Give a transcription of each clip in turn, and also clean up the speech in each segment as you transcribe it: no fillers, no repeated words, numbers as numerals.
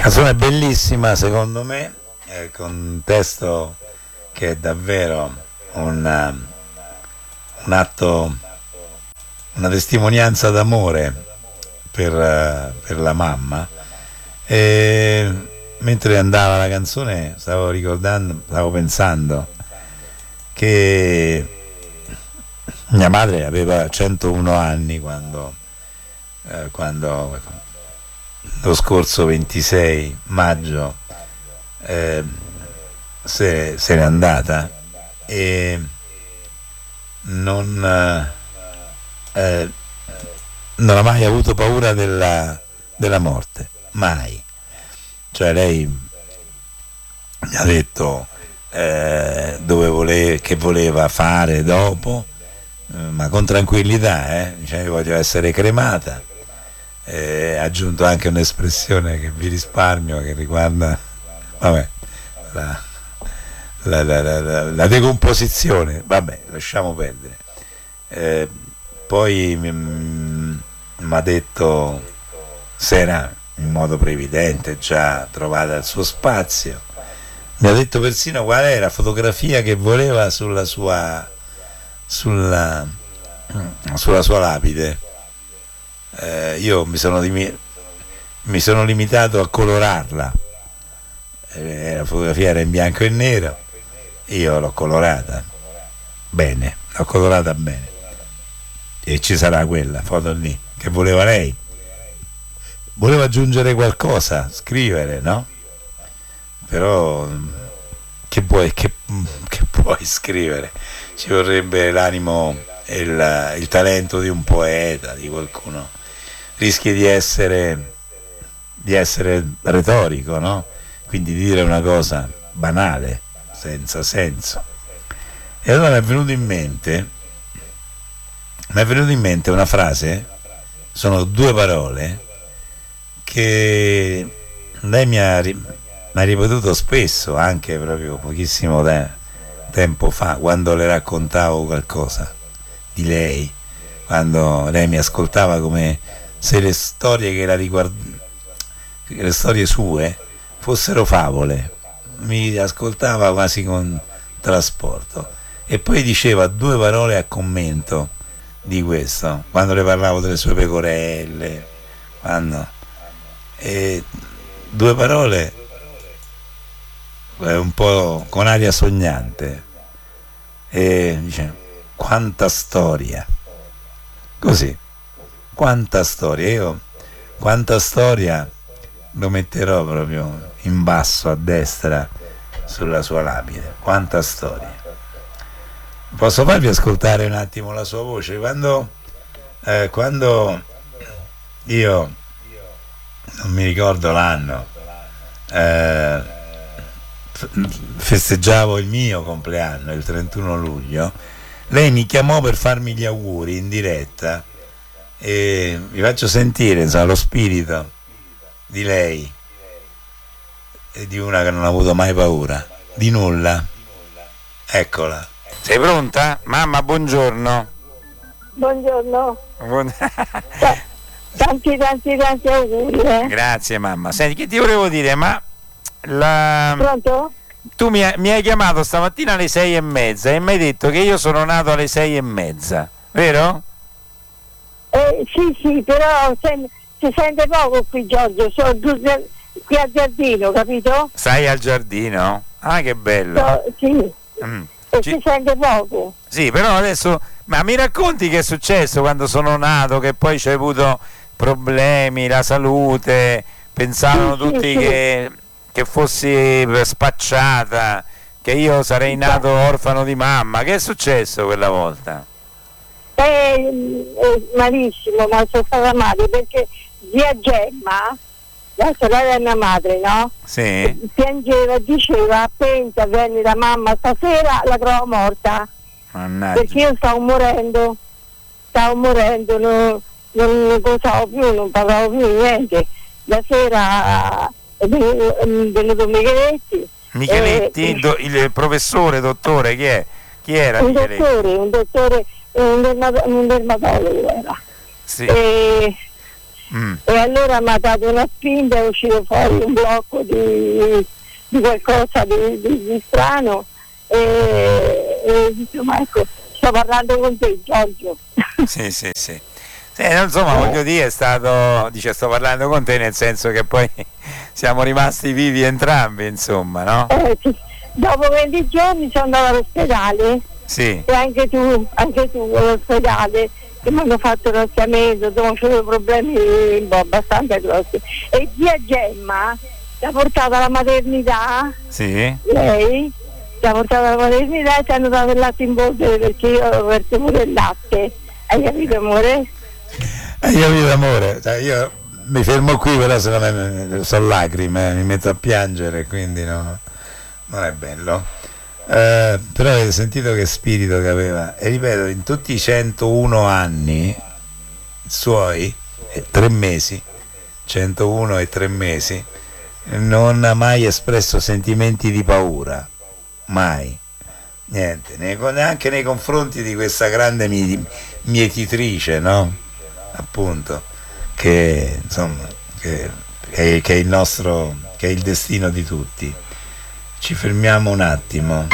canzone bellissima secondo me, con un testo che è davvero un atto, una testimonianza d'amore per la mamma. E mentre andava la canzone stavo pensando che mia madre aveva 101 anni quando lo scorso 26 maggio se n'è andata, e non ha mai avuto paura della morte, mai. Cioè lei mi ha detto che voleva fare dopo, ma con tranquillità, diceva voglio essere cremata. Ha aggiunto anche un'espressione che vi risparmio, che riguarda la decomposizione. Vabbè, lasciamo perdere. Poi mi ha detto se era in modo previdente già trovata il suo spazio. Mi ha detto persino qual è la fotografia che voleva sulla sua lapide. Io mi sono limitato a colorarla. La fotografia era in bianco e nero, io l'ho colorata bene, e ci sarà quella foto lì che voleva lei. Voleva aggiungere qualcosa, scrivere, no? Però che puoi scrivere? Ci vorrebbe l'animo e il talento di un poeta, di qualcuno. Rischi di essere retorico, no? Quindi dire una cosa banale, senza senso. E allora mi è venuto in mente una frase, sono due parole che lei mi ha ripetuto spesso, anche proprio pochissimo tempo fa, quando le raccontavo qualcosa di lei, quando lei mi ascoltava come se le storie le storie sue fossero favole, mi ascoltava quasi con trasporto, e poi diceva due parole a commento di questo, quando le parlavo delle sue pecorelle, due parole un po' con aria sognante, e dice quanta storia, così, quanta storia. Io quanta storia lo metterò proprio in basso a destra sulla sua lapide, quanta storia. Posso farvi ascoltare un attimo la sua voce? Quando io non mi ricordo l'anno, festeggiavo il mio compleanno il 31 luglio, lei mi chiamò per farmi gli auguri in diretta, e vi faccio sentire, insomma, lo spirito di lei e di una che non ha avuto mai paura di nulla. Eccola. Sei pronta? Mamma, buongiorno. Buongiorno. Tanti auguri. Grazie mamma. Senti, che ti volevo dire, ma Pronto? tu mi hai chiamato stamattina alle 6:30 e mi hai detto che io sono nato alle 6:30, vero? Sì, però si sente poco qui, Giorgio. Sono qui al giardino, capito? Stai al giardino? Ah, che bello. Sì. E si sente poco. Sì, però adesso, ma mi racconti che è successo quando sono nato, che poi c'hai avuto problemi, la salute, pensavano tutti che fossi spacciata, che io sarei nato orfano di mamma. Che è successo quella volta? Malissimo, ma sono stata male perché zia Gemma, la sorella di mia madre, no? Sì. Piangeva, diceva appena venne la mamma stasera la trovo morta. Mannaggia. Perché io stavo morendo, non cosavo più, non parlavo più niente. La sera è venuto Micheletti. Micheletti, il professore, dottore, chi era? Un dottore, un dermatologo era. Sì. e allora mi ha dato una spinta, è uscito fuori un blocco di qualcosa di strano e insomma, ecco, sto parlando con te, Giorgio. Sì. Insomma, voglio dire, sto parlando con te nel senso che poi siamo rimasti vivi entrambi, insomma, no? Sì. Dopo 20 giorni sono andata all'ospedale. Sì. E anche tu all'ospedale, che mi hanno fatto il trattamento, ho avuto problemi abbastanza grossi. E zia Gemma l'ha portata alla maternità. Sì. Lei l'ha portata alla maternità e ti hanno dato il latte in polvere, perché io ho verso pure il latte. Hai capito, amore? Hai capito, amore? Cioè, io mi fermo qui, però se no sono lacrime, mi metto a piangere, quindi no, non è bello. Però avete sentito che spirito che aveva, e ripeto, in tutti i 101 anni suoi, 3 mesi, 101 e 3 mesi, non ha mai espresso sentimenti di paura, mai, niente, neanche nei confronti di questa grande mietitrice, no? Appunto, che insomma che è il nostro, che è il destino di tutti. Ci fermiamo un attimo.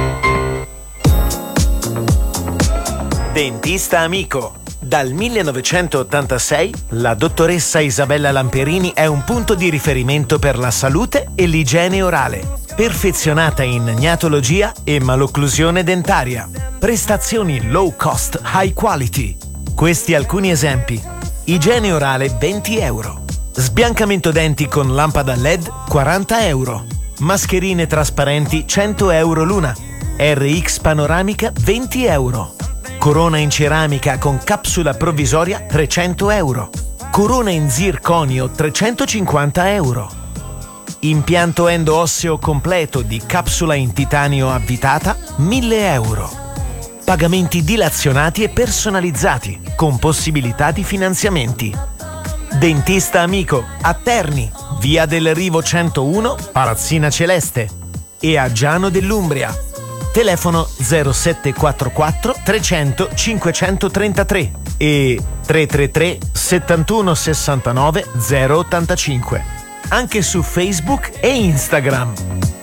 Dentista amico. Dal 1986 la dottoressa Isabella Lamperini è un punto di riferimento per la salute e l'igiene orale. Perfezionata in gnatologia e malocclusione dentaria. Prestazioni low cost, high quality. Questi alcuni esempi. Igiene orale 20 euro. Sbiancamento denti con lampada LED 40 euro. Mascherine trasparenti 100 euro l'una. RX panoramica 20 euro. Corona in ceramica con capsula provvisoria 300 euro. Corona in zirconio 350 euro. Impianto endo-osseo completo di capsula in titanio avvitata 1000 euro. Pagamenti dilazionati e personalizzati con possibilità di finanziamenti. Dentista amico a Terni, via del Rivo 101, Palazzina Celeste, e a Giano dell'Umbria. Telefono 0744 300 533 e 333 71 69 085. Anche su Facebook e Instagram.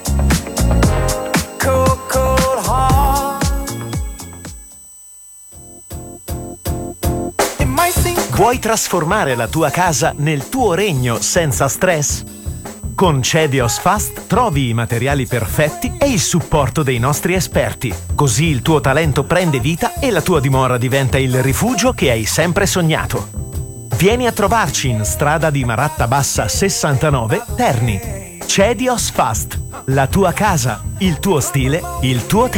Vuoi trasformare la tua casa nel tuo regno senza stress? Con Cedios Fast trovi i materiali perfetti e il supporto dei nostri esperti. Così il tuo talento prende vita e la tua dimora diventa il rifugio che hai sempre sognato. Vieni a trovarci in strada di Maratta Bassa 69, Terni. Cedios Fast. La tua casa, il tuo stile, il tuo tempo.